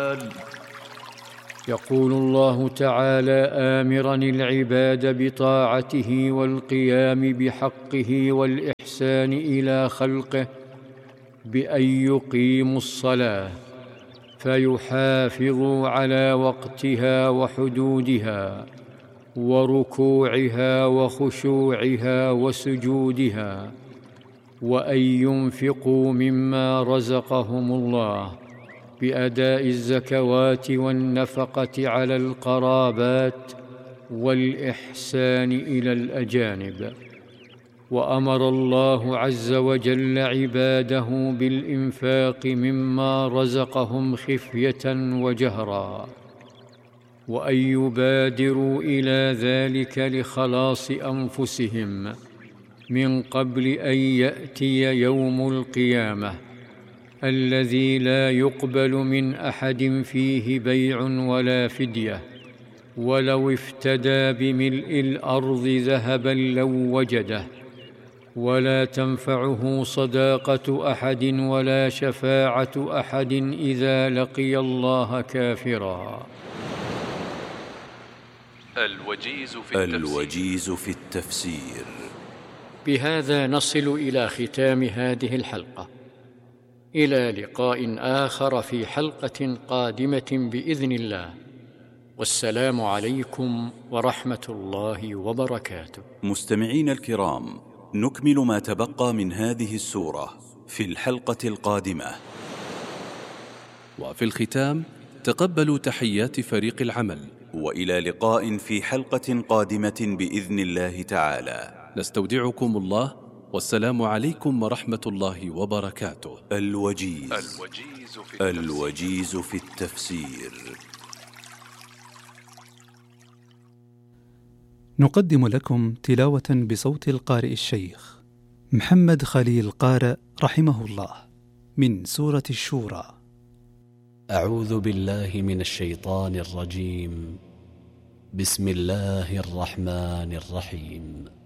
الرحمن. يقول الله تعالى آمراً العباد بطاعته والقيام بحقه والإحسان إلى خلقه بأن يقيموا الصلاة فيحافظوا على وقتها وحدودها وركوعها وخشوعها وسجودها، وأن ينفقوا مما رزقهم الله بأداء الزكوات والنفقة على القرابات والإحسان إلى الأجانب. وأمر الله عز وجل عباده بالإنفاق مما رزقهم خفية وجهرا، وأن يبادروا إلى ذلك لخلاص أنفسهم من قبل أن يأتي يوم القيامة الذي لا يقبل من أحد فيه بيع ولا فدية، ولو افتدى بملء الأرض ذهبا لو وجده، ولا تنفعه صداقة أحد ولا شفاعة أحد إذا لقي الله كافرا. الوجيز في التفسير. بهذا نصل إلى ختام هذه الحلقة، إلى لقاء آخر في حلقة قادمة بإذن الله، والسلام عليكم ورحمة الله وبركاته. مستمعين الكرام، نكمل ما تبقى من هذه السورة في الحلقة القادمة. وفي الختام تقبلوا تحيات فريق العمل، وإلى لقاء في حلقة قادمة بإذن الله تعالى. نستودعكم الله، والسلام عليكم ورحمة الله وبركاته. الوجيز في التفسير. نقدم لكم تلاوة بصوت القارئ الشيخ محمد خليل قارئ رحمه الله من سورة الشورى. أعوذ بالله من الشيطان الرجيم. بسم الله الرحمن الرحيم.